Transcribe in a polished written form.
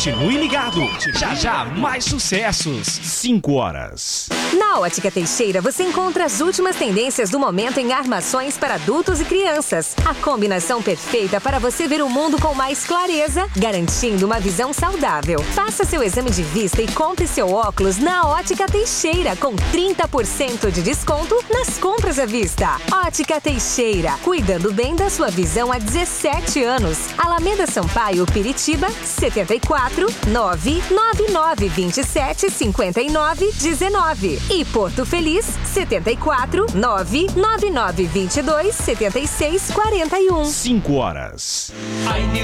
Continue ligado. Já já mais sucessos. 5 horas. Na Ótica Teixeira você encontra as últimas tendências do momento em armações para adultos e crianças. A combinação perfeita para você ver o mundo com mais clareza, garantindo uma visão saudável. Faça seu exame de vista e compre seu óculos na Ótica Teixeira com 30% de desconto nas compras à vista. Ótica Teixeira, cuidando bem da sua visão há 17 anos. Alameda Sampaio, Piritiba, 74 999 27 59 19. E Porto Feliz, 74 999 22 76 41. 5 horas.